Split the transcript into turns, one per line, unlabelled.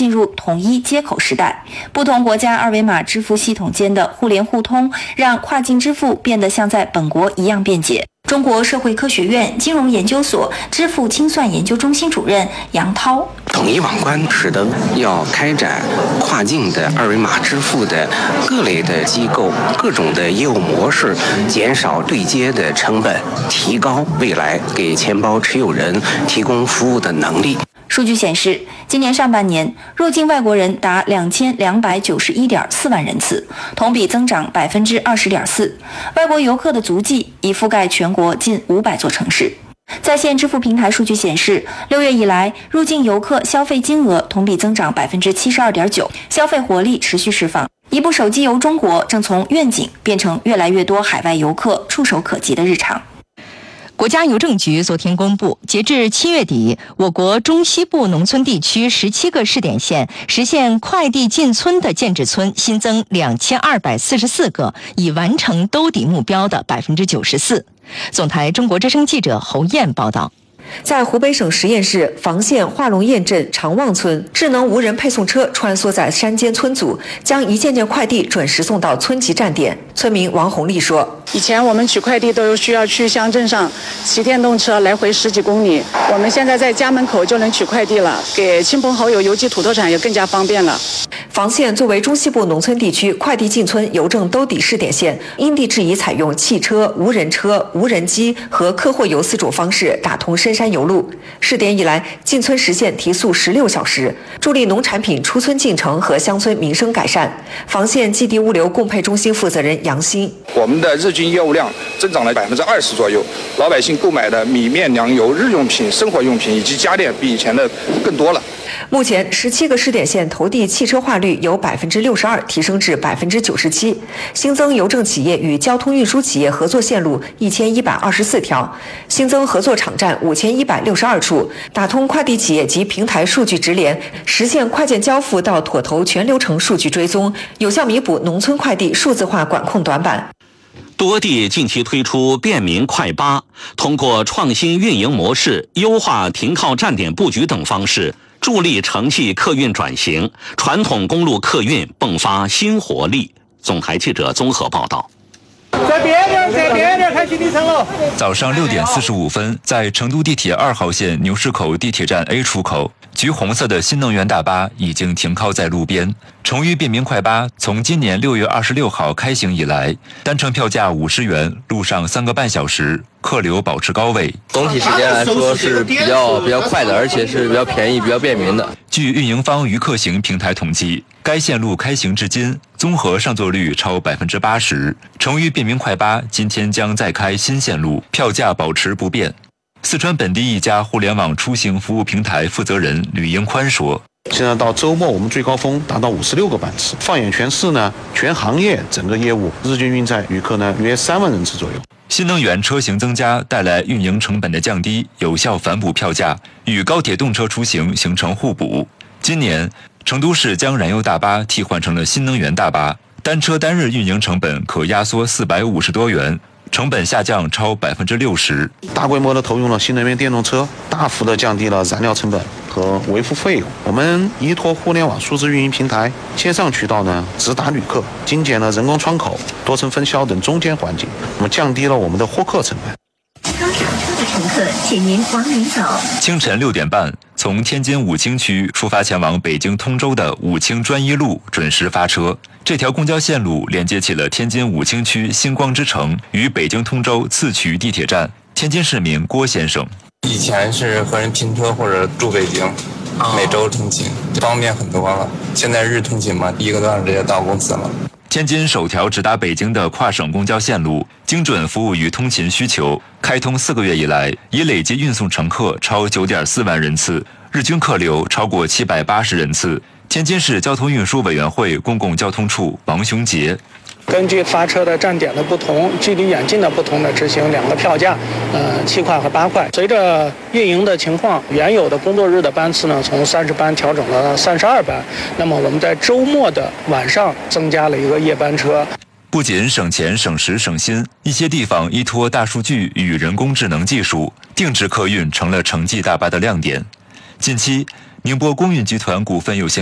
进入统一接口时代。不同国家二维码支付系统间的互联互通，让跨境支付变得像在本国一样便捷。中国社会科学院金融研究所支付清算研究中心主任杨涛：
统一网关使得要开展跨境的二维码支付的各类的机构、各种的业务模式，减少对接的成本，提高未来给钱包持有人提供服务的能力。
数据显示，今年上半年入境外国人达2291.4万人次，同比增长20.4%。外国游客的足迹已覆盖全国近500座城市。在线支付平台数据显示，6月以来，入境游客消费金额同比增长72.9%，消费活力持续释放。一部手机游中国正从愿景变成越来越多海外游客触手可及的日常。
国家邮政局昨天公布，截至7月底，我国中西部农村地区17个试点县实现快递进村的建制村新增2244个，已完成兜底目标的94%。总台中国之声记者侯燕报道。
在湖北省十堰市房县化龙堰镇长旺村，智能无人配送车穿梭在山间村组，将一件件快递准时送到村级站点。村民王红丽说：
以前我们取快递都有需要去乡镇上骑电动车来回10几公里，我们现在在家门口就能取快递了，给亲朋好友邮寄土特产也更加方便了。
房县作为中西部农村地区快递进村邮政兜底试点县，因地制宜采用汽车、无人车、无人机和客货邮4种方式打通深山邮路。试点以来，进村实现提速16小时，助力农产品出村进城和乡村民生改善。房县寄递物流供配中心负责人杨鑫：
我们的日均业务量增长了20%左右，老百姓购买的米面粮油、日用品、生活用品以及家电比以前的更多了。
目前17个试点县投递汽车化率由62%提升至97%，新增邮政企业与交通运输企业合作线路1124条，新增合作场站5162处，打通快递企业及平台数据直连，实现快件交付到妥投全流程数据追踪，有效弥补农村快递数字化管控短板。
多地近期推出便民快巴，通过创新运营模式、优化停靠站点布局等方式，助力城际客运转型，传统公路客运迸发新活力。总台记者综合报道。
再别点，开启里程了。
早上6点45分，在成都地铁2号线牛市口地铁站 A 出口，橘红色的新能源大巴已经停靠在路边。成渝便民快巴从今年6月26号开行以来，单程票价50元，路上3个半小时，客流保持高位。
总体时间来说是比较快的，而且是比较便宜、比较便民的。
据运营方渝客行平台统计，该线路开行至今，综合上座率超80%。成渝便民快巴今天将再开新线路，票价保持不变。四川本地一家互联网出行服务平台负责人吕英宽说：
现在到周末，我们最高峰达到56个班次。放眼全市呢，全行业整个业务日均运载旅客呢约3万人次左右。
新能源车型增加带来运营成本的降低，有效反哺票价，与高铁动车出行形成互补。今年，成都市将燃油大巴替换成了新能源大巴，单车单日运营成本可压缩450多元。成本下降超60%，
大规模的投用了新能源电动车，大幅的降低了燃料成本和维护费用。我们依托互联网数字运营平台，线上渠道呢直达旅客，精简了人工窗口、多层分销等中间环节，我们降低了我们的获客成本。
刚上车的乘客，请您往里走。
清晨6点半，从天津武清区出发前往北京通州的武清专一路准时发车。这条公交线路连接起了天津武清区星光之城与北京通州次渠地铁站。天津市民郭先生：
以前是和人拼车或者住北京，每周通勤方便很多了。现在日通勤嘛，1个多小时直接到公司了。
天津首条直达北京的跨省公交线路，精准服务于通勤需求。开通4个月以来，已累计运送乘客超9.4万人次，日均客流超过780人次。天津市交通运输委员会公共交通处王雄杰：
根据发车的站点的不同、距离远近的不同的执行2个票价，7块和8块。随着运营的情况，原有的工作日的班次呢，从30班调整了32班。那么我们在周末的晚上增加了一个夜班车。
不仅省钱省时省心，一些地方依托大数据与人工智能技术，定制客运成了城际大巴的亮点。近期，宁波公运集团股份有限